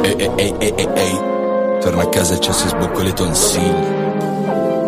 Ehi, torna a casa e ci si sbocco le tonsille.